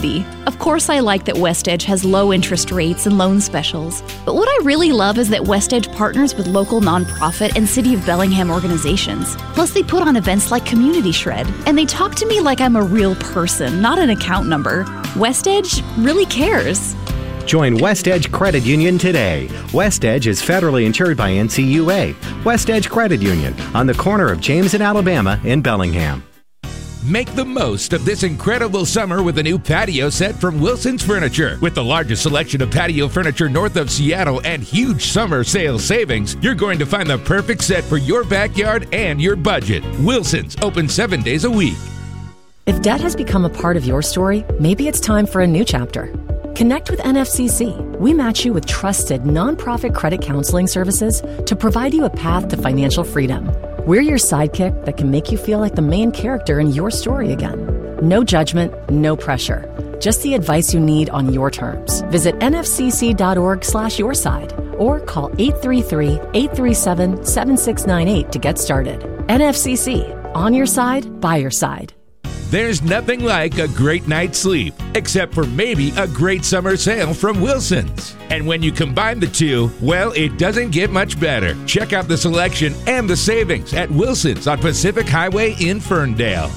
community. Of course, I like that West Edge has low interest rates and loan specials. But what I really love is that West Edge partners with local nonprofit and City of Bellingham organizations. Plus, they put on events like Community Shred, and they talk to me like I'm a real person, not an account number. West Edge really cares. Join West Edge Credit Union today. West Edge is federally insured by NCUA. West Edge Credit Union on the corner of James and Alabama in Bellingham. Make the most of this incredible summer with a new patio set from Wilson's Furniture. With the largest selection of patio furniture north of Seattle and huge summer sale savings, you're going to find the perfect set for your backyard and your budget. Wilson's, open 7 days a week. If debt has become a part of your story, maybe it's time for a new chapter. Connect with NFCC. We match you with trusted nonprofit credit counseling services to provide you a path to financial freedom. We're your sidekick that can make you feel like the main character in your story again. No judgment, no pressure. Just the advice you need on your terms. Visit nfcc.org/yourside or call 833-837-7698 to get started. NFCC, on your side, by your side. There's nothing like a great night's sleep, except for maybe a great summer sale from Wilson's. And when you combine the two, well, it doesn't get much better. Check out the selection and the savings at Wilson's on Pacific Highway in Ferndale.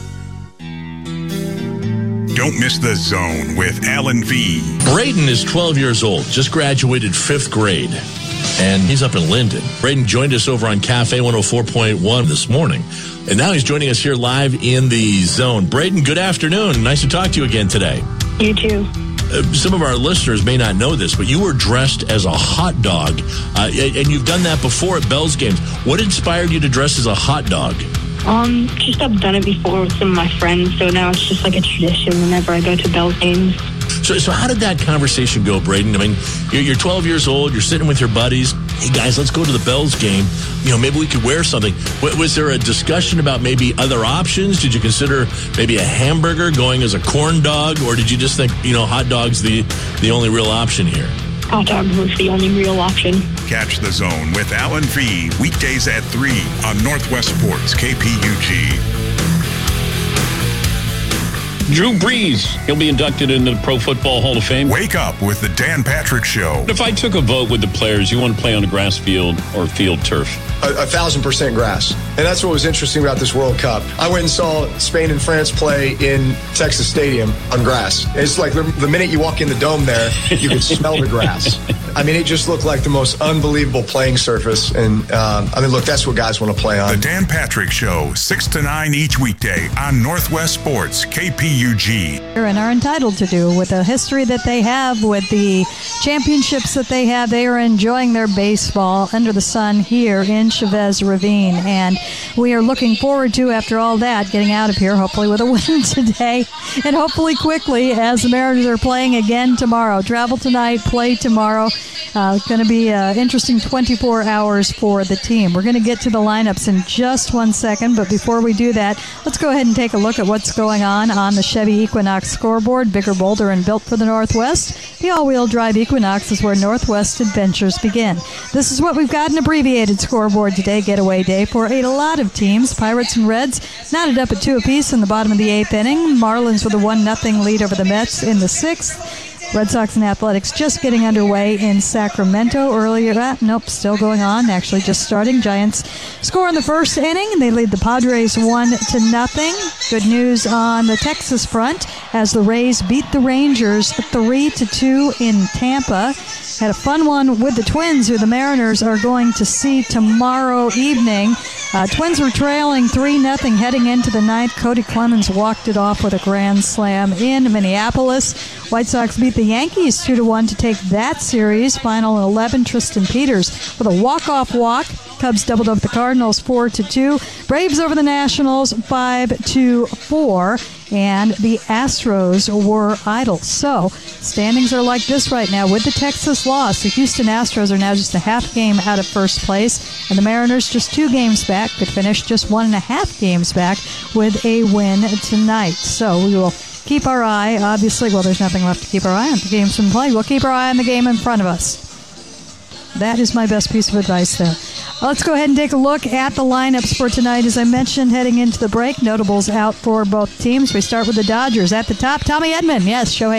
Don't miss The Zone with Alan V. Braden is 12 years old, just graduated 5th grade, and he's up in Linden. Braden joined us over on Cafe 104.1 this morning, and now he's joining us here live in The Zone. Braden, good afternoon. Nice to talk to you again today. You too. Some of our listeners may not know this, but you were dressed as a hot dog, and you've done that before at Bell's games. What inspired you to dress as a hot dog? Just I've done it before with some of my friends, so now it's just like a tradition whenever I go to Bell's games. So how did that conversation go, Braden? I mean, you're 12 years old, you're sitting with your buddies. Hey, guys, let's go to the Bells game. Maybe we could wear something. Was there a discussion about maybe other options? Did you consider maybe a hamburger going as a corn dog? Or did you just think, hot dog's the only real option here? Hot dog was the only real option. Catch The Zone with Alan V. weekdays at 3 on Northwest Sports KPUG. Drew Brees, he'll be inducted into the Pro Football Hall of Fame. Wake up with the Dan Patrick Show. If I took a vote with the players, you want to play on a grass field or field turf? 1,000% grass. And that's what was interesting about this World Cup. I went and saw Spain and France play in Texas Stadium on grass. It's like the minute you walk in the dome there, you can smell the grass. I mean, it just looked like the most unbelievable playing surface. And, look, that's what guys want to play on. The Dan Patrick Show, 6 to 9 each weekday on Northwest Sports, KPUG. And are entitled to do with the history that they have, with the championships that they have. They are enjoying their baseball under the sun here in Chavez Ravine. And we are looking forward to, after all that, getting out of here, hopefully with a win today, and hopefully quickly, as the Mariners are playing again tomorrow. Travel tonight, play tomorrow. Going to be an interesting 24 hours for the team. We're going to get to the lineups in just 1 second, but before we do that, let's go ahead and take a look at what's going on the Chevy Equinox scoreboard. Bigger, bolder, and built for the Northwest. The all-wheel drive Equinox is where Northwest adventures begin. This is what we've got, an abbreviated scoreboard today. Getaway day for a lot of teams. Pirates and Reds knotted up at 2 apiece in the bottom of the 8th inning. Marlins with a 1-0 lead over the Mets in the 6th. Red Sox and Athletics just getting underway in Sacramento earlier. Still going on. Actually, just starting. Giants score in the first inning. They lead the Padres 1-0. Good news on the Texas front as the Rays beat the Rangers 3-2 in Tampa. Had a fun one with the Twins, who the Mariners are going to see tomorrow evening. Twins were trailing 3-0 heading into the 9th. Cody Clemens walked it off with a grand slam in Minneapolis. White Sox beat the Yankees 2-1 to take that series. Final 11, Tristan Peters with a walk-off walk. Cubs doubled up the Cardinals 4-2. Braves over the Nationals 5-4. And the Astros were idle. So, standings are like this right now. With the Texas loss, the Houston Astros are now just a half game out of first place. And the Mariners just 2 games back. Could finish just 1.5 games back with a win tonight. So, we will keep our eye, obviously. Well, there's nothing left to keep our eye on. The game's in play. We'll keep our eye on the game in front of us. That is my best piece of advice there. Let's go ahead and take a look at the lineups for tonight. As I mentioned, heading into the break, notables out for both teams. We start with the Dodgers. At the top, Tommy Edman. Yes, Shohei